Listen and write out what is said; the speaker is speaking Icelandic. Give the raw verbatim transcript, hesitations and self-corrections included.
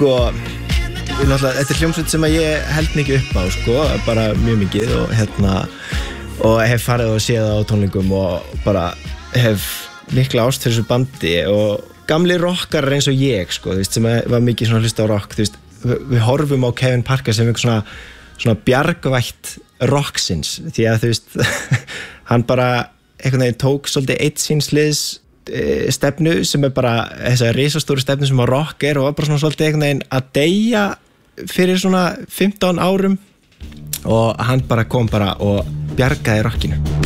sko náttúrulega, þetta er hljómsveit sem að ég held mikið upp á sko, bara mjög mikið og hérna og hef farið og séð það á tónleikum og bara hef mikla ást fyrir þessu bandi og gamli rockar eins og ég sko, þú veist, sem var mikið svona hlusta á rock, þú veist, við, við horfum á Kevin Parker sem einhver svona, svona bjargvætt rocksins, því að þú veist, hann bara einhvern veginn tók svolítið eitt síns liðs stefnu sem er bara þessa risastóru stefnu sem á rock er og var bara svona svolítið einhvern veginn að deyja fyrir svona fimmtán árum og hann bara kom bara og bjargaði rockinu.